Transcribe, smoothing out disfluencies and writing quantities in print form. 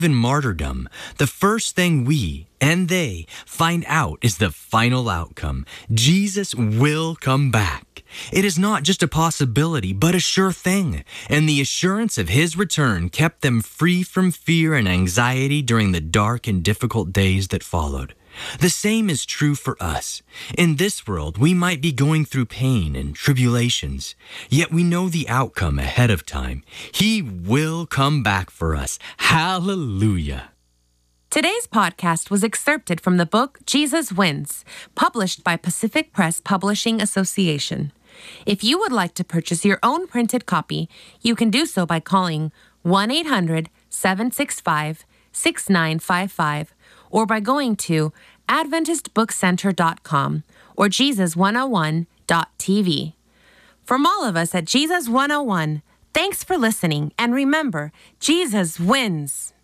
even martyrdom, the first thing we and they find out is the final outcome. Jesus will come back. It is not just a possibility, but a sure thing. And the assurance of his return kept them free from fear and anxiety during the dark and difficult days that followed. The same is true for us. In this world, we might be going through pain and tribulations, yet we know the outcome ahead of time. He will come back for us. Hallelujah. Today's podcast was excerpted from the book Jesus Wins, published by Pacific Press Publishing Association. If you would like to purchase your own printed copy, you can do so by calling 1-800-765-6955 or by going to AdventistBookCenter.com or Jesus101.tv. From all of us at Jesus 101, thanks for listening, and remember, Jesus wins.